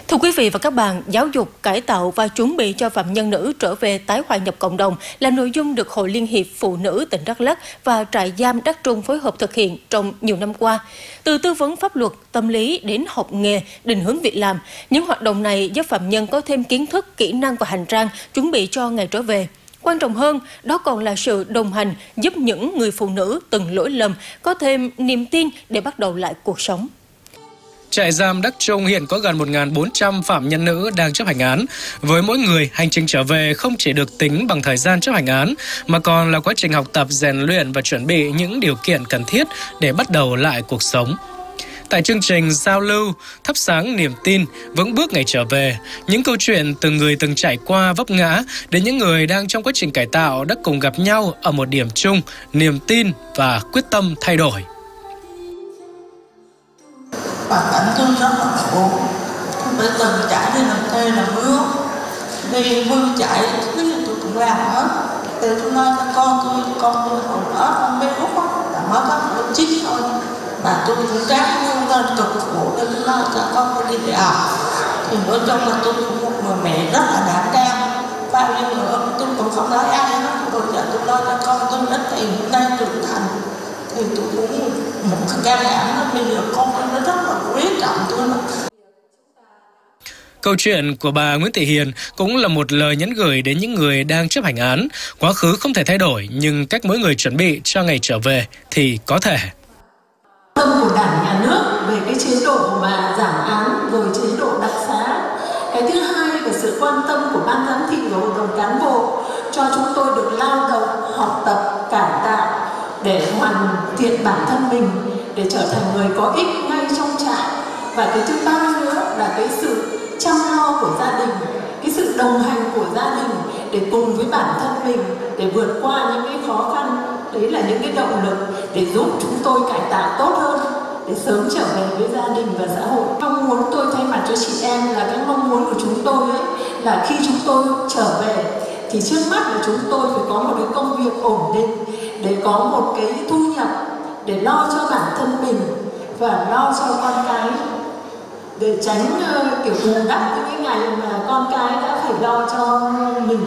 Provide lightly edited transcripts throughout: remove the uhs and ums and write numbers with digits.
Thưa quý vị và các bạn, giáo dục, cải tạo và chuẩn bị cho phạm nhân nữ trở về tái hòa nhập cộng đồng là nội dung được Hội Liên hiệp Phụ nữ tỉnh Đắk Lắk và trại giam Đắk Trung phối hợp thực hiện trong nhiều năm qua. Từ tư vấn pháp luật, tâm lý đến học nghề, định hướng việc làm, những hoạt động này giúp phạm nhân có thêm kiến thức, kỹ năng và hành trang chuẩn bị cho ngày trở về. Quan trọng hơn, đó còn là sự đồng hành giúp những người phụ nữ từng lỗi lầm có thêm niềm tin để bắt đầu lại cuộc sống. Trại giam Đắk Trung hiện có gần 1.400 phạm nhân nữ đang chấp hành án. Với mỗi người, hành trình trở về không chỉ được tính bằng thời gian chấp hành án, mà còn là quá trình học tập, rèn luyện và chuẩn bị những điều kiện cần thiết để bắt đầu lại cuộc sống. Tại chương trình giao lưu, thắp sáng niềm tin, vững bước ngày trở về, những câu chuyện từ người từng trải qua vấp ngã đến những người đang trong quá trình cải tạo đã cùng gặp nhau ở một điểm chung, niềm tin và quyết tâm thay đổi. Hoàn cảnh tôi rất là khổ, tôi phải từng chạy đi làm thuê làm mướn, đi mưa chạy thứ gì tôi cũng làm hết. Từ tôi nói cho con tôi hồi đó con bé Út là mới có lớp 9 thôi, mà tôi cũng ráng luôn lên cực khổ để tôi nói cho con tôi đi học. Thì nói chung là tôi cũng một người mẹ rất là đảm đang, bao nhiêu nữa tôi cũng không nói ai hết. Bây giờ tôi nói cho con tôi ít tiền đang trưởng thành thì tôi cũng một cái can đảm, bây giờ con tôi nó rất là quý trọng tôi. Câu chuyện của bà Nguyễn Thị Hiền cũng là một lời nhắn gửi đến những người đang chấp hành án. Quá khứ không thể thay đổi, nhưng cách mỗi người chuẩn bị cho ngày trở về thì có thể. Tâm của Đảng, Nhà nước về cái chế độ mà giảm án rồi chế độ đặc xá. Cái thứ hai là sự quan tâm của ban giám thị và hội đồng cán bộ cho chúng tôi được lao động, học tập, cải tạo để hoàn thiện bản thân mình, để trở thành người có ích ngay trong trại. Và cái thứ ba nữa là cái sự chăm lo của gia đình, cái sự đồng hành của gia đình để cùng với bản thân mình để vượt qua những cái khó khăn. Đấy là những cái động lực để giúp chúng tôi cải tạo tốt hơn, để sớm trở về với gia đình và xã hội. Mong muốn tôi thay mặt cho chị em là cái mong muốn của chúng tôi ấy, là khi chúng tôi trở về thì trước mắt là chúng tôi phải có một cái công việc ổn định, để có một cái thu nhập để lo cho bản thân mình và lo cho con cái, để tránh kiểu bù đắp những cái ngày mà con cái đã phải lo cho mình.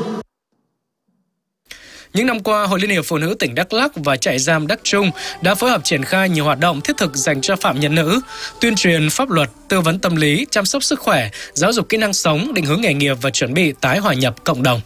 Những năm qua, Hội Liên hiệp Phụ nữ tỉnh Đắk Lắk và trại giam Đắk Trung đã phối hợp triển khai nhiều hoạt động thiết thực dành cho phạm nhân nữ, tuyên truyền pháp luật, tư vấn tâm lý, chăm sóc sức khỏe, giáo dục kỹ năng sống, định hướng nghề nghiệp và chuẩn bị tái hòa nhập cộng đồng.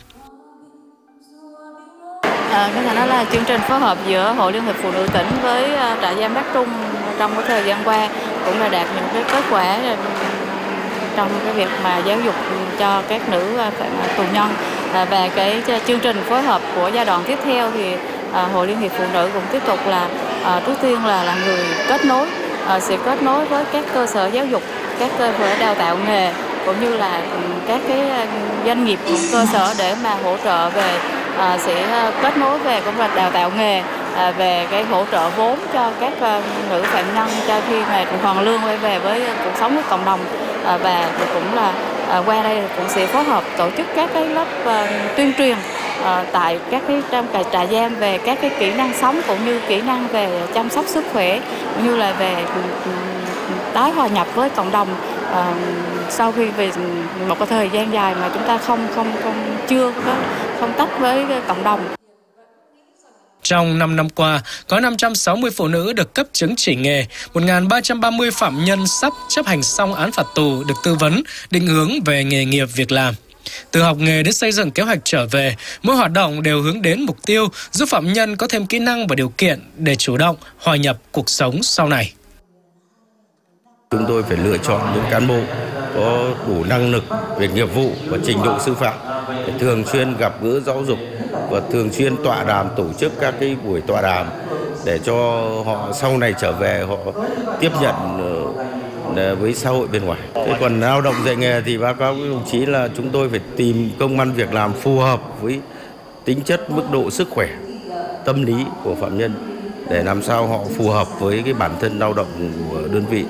Đó là chương trình phối hợp giữa Hội Liên hiệp Phụ nữ tỉnh với trại giam Đắk Trung trong cái thời gian qua cũng đã đạt những cái kết quả trong cái việc mà giáo dục cho các nữ tù nhân. Và cái chương trình phối hợp của giai đoạn tiếp theo thì Hội Liên hiệp Phụ nữ cũng tiếp tục là trước tiên là người kết nối, sẽ kết nối với các cơ sở giáo dục, các cơ sở đào tạo nghề cũng như là các cái doanh nghiệp cơ sở để mà hỗ trợ về sẽ kết nối về công việc đào tạo nghề, về cái hỗ trợ vốn cho các nữ phạm nhân cho khi mà hoàn lương quay về với cuộc sống với cộng đồng. Và cũng là qua đây cũng sẽ phối hợp tổ chức các cái lớp tuyên truyền tại các cái trong trại giam về các cái kỹ năng sống cũng như kỹ năng về chăm sóc sức khỏe cũng như là về tái hòa nhập với cộng đồng sau khi về một cái thời gian dài mà chúng ta không tách với cộng đồng. Trong 5 năm qua, có 560 phụ nữ được cấp chứng chỉ nghề, 1.330 phạm nhân sắp chấp hành xong án phạt tù được tư vấn, định hướng về nghề nghiệp việc làm. Từ học nghề đến xây dựng kế hoạch trở về, mỗi hoạt động đều hướng đến mục tiêu giúp phạm nhân có thêm kỹ năng và điều kiện để chủ động hòa nhập cuộc sống sau này. Chúng tôi phải lựa chọn những cán bộ có đủ năng lực về nghiệp vụ và trình độ sư phạm để thường xuyên gặp gỡ giáo dục và thường xuyên tọa đàm, tổ chức các cái buổi tọa đàm để cho họ sau này trở về họ tiếp nhận với xã hội bên ngoài. Thế còn lao động dạy nghề thì báo cáo với đồng chí là chúng tôi phải tìm công ăn việc làm phù hợp với tính chất, mức độ sức khỏe, tâm lý của phạm nhân để làm sao họ phù hợp với cái bản thân lao động của đơn vị.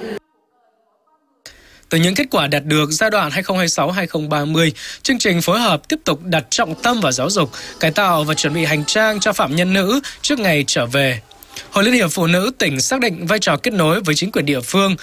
Từ những kết quả đạt được giai đoạn 2026-2030, chương trình phối hợp tiếp tục đặt trọng tâm vào giáo dục, cải tạo và chuẩn bị hành trang cho phạm nhân nữ trước ngày trở về. Hội Liên hiệp Phụ nữ tỉnh xác định vai trò kết nối với chính quyền địa phương